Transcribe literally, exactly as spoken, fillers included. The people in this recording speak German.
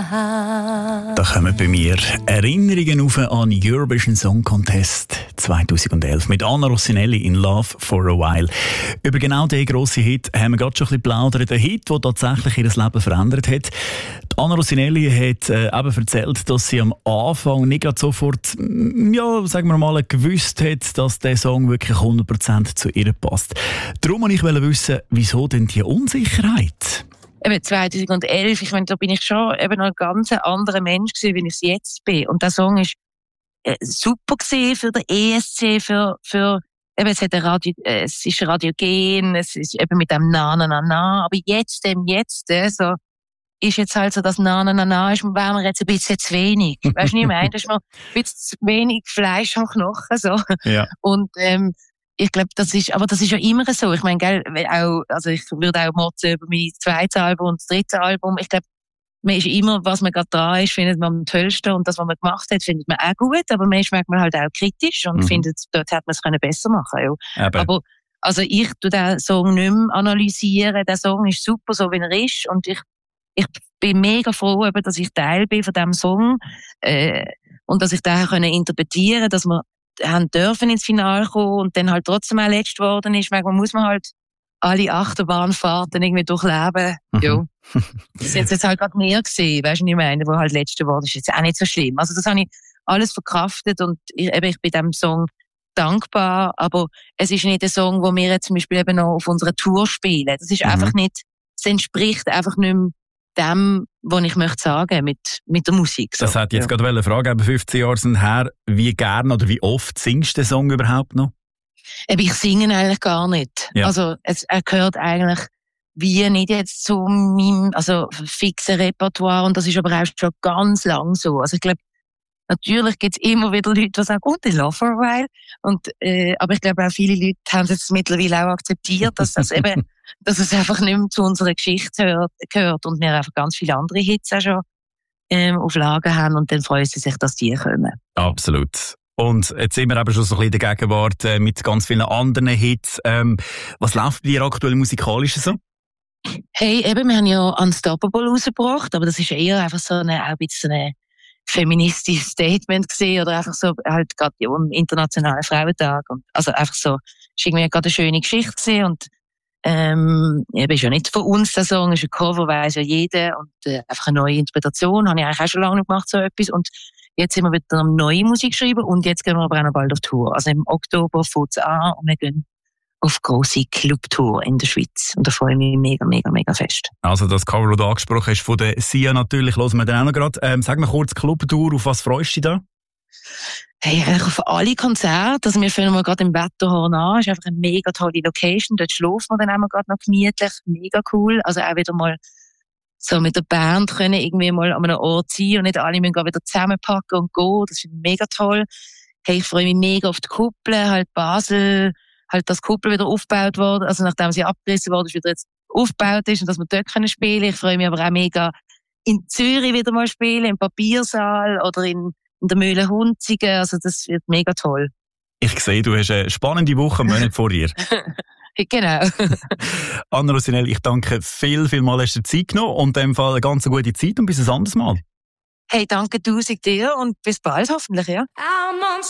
Da kommen bei mir Erinnerungen auf an Eurovision Song Contest zweitausendelf mit Anna Rossinelli in Love for a While. Über genau diesen grossen Hit haben wir gerade schon ein bisschen plaudert. Der Hit, der tatsächlich ihr Leben verändert hat. Die Anna Rossinelli hat äh, eben erzählt, dass sie am Anfang nicht gerade sofort, ja, sagen wir mal, gewusst hat, dass der Song wirklich hundert Prozent zu ihr passt. Darum wollte ich wissen, wieso denn die Unsicherheit? Eben zweitausendelf, ich meine, da bin ich schon eben noch ein ganz anderer Mensch gewesen, wie ich es jetzt bin. Und der Song ist äh, super gewesen für den E S C, für, für, eben, es hat ein Radio, äh, es ist radiogen, es ist eben mit dem Na, Na, Na, Na. Aber jetzt, dem Jetzt, äh, so, ist jetzt halt so, das Na, Na, Na, Na, ist, wäre mir jetzt ein bisschen zu wenig. Weißt du, was ich meine? Das ist mir ein bisschen zu wenig Fleisch am Knochen, so. Ja. Und, ähm, ich glaube, das ist, aber das ist ja immer so. Ich meine, gell, auch, also ich würde auch motzen über mein zweites Album und das dritte Album. Ich glaube, man ist immer, was man gerade dran ist, findet man am tollsten und das, was man gemacht hat, findet man auch gut, aber manchmal merkt man halt auch kritisch und mhm. findet, dort hätte man es können besser machen können. Ja. Aber, also ich tue den Song nicht mehr analysieren. Der Song ist super, so wie er ist und ich, ich bin mega froh, eben, dass ich Teil bin von diesem Song, äh, und dass ich den können interpretieren, dass wir haben dürfen ins Finale kommen und dann halt trotzdem auch letzt geworden ist. Man muss man halt alle Achterbahnfahrten irgendwie durchleben. Mhm. Ja. Das ist jetzt, jetzt halt gerade mehr gesehen, weißt du, was ich meine, wo halt letzte geworden ist. Jetzt auch nicht so schlimm. Also das habe ich alles verkraftet und ich, eben, ich bin diesem Song dankbar, aber es ist nicht ein Song, wo wir jetzt zum Beispiel eben noch auf unserer Tour spielen. Das ist mhm. einfach nicht, es entspricht einfach nicht mehr dem, was ich möchte sagen mit, mit der Musik. So. Das hat jetzt ja. gerade eine Frage, eben fünfzehn Jahre sind her, wie gern oder wie oft singst du den Song überhaupt noch? Eben, ich singe eigentlich gar nicht. Ja. Also es, er gehört eigentlich wie nicht jetzt zu meinem also fixen Repertoire und das ist aber auch schon ganz lang so. Also ich glaube, natürlich gibt es immer wieder Leute, die sagen, oh, I love for a while. Und, äh, aber ich glaube auch viele Leute haben es mittlerweile auch akzeptiert, dass das eben, dass es einfach nicht mehr zu unserer Geschichte hört, gehört und wir einfach ganz viele andere Hits auch schon ähm, auf Lager haben und dann freuen sie sich, dass die kommen. Absolut. Und jetzt sind wir eben schon so ein bisschen in der Gegenwart äh, mit ganz vielen anderen Hits. Ähm, was läuft bei dir aktuell musikalisch so? Hey, eben, wir haben ja Unstoppable rausgebracht, aber das ist eher einfach so eine, auch ein bisschen eine feministisches Statement gesehen oder einfach so halt gerade ja, am Internationalen Frauentag und also einfach so ist irgendwie gerade eine schöne Geschichte gesehen und ähm, eben ist ja nicht von uns der Song, ist ein Cover, weiss ja jeder und äh, einfach eine neue Interpretation, habe ich eigentlich auch schon lange nicht gemacht so etwas und jetzt sind wir wieder am neue Musik schreiben und jetzt gehen wir aber auch noch bald auf Tour, also im Oktober fängt es an und wir gehen auf grosse Clubtour in der Schweiz. Und da freue ich mich mega, mega, mega fest. Also das Cover, das du angesprochen hast, von der Sia natürlich, hören wir dann auch noch gerade. Ähm, sag mal kurz, Clubtour, auf was freust du dich da? Hey, eigentlich auf alle Konzerte. Also wir fangen mal gerade im Wetterhorn an. Es ist einfach eine mega tolle Location. Dort schlafen wir dann auch gerade noch gemütlich. Mega cool. Also auch wieder mal so mit der Band können irgendwie mal an einem Ort sein und nicht alle müssen wieder zusammenpacken und gehen. Das finde ich mega toll. Hey, ich freue mich mega auf die Kuppel, halt Basel, halt das Kuppel wieder aufgebaut wurde, also nachdem sie abgerissen wurde, ist wieder jetzt aufgebaut ist und dass wir dort können spielen. Ich freue mich aber auch mega in Zürich wieder mal spielen, im Papiersaal oder in, in der Mühle Hunzigen. Also das wird mega toll. Ich sehe, du hast eine spannende Woche, einen Monat vor dir. Genau. Anna Rossinelli, ich danke viel, viel mal, hast du Zeit genommen und in dem Fall eine ganz gute Zeit und bis ein anderes Mal. Hey, danke tausend dir und bis bald hoffentlich, ja.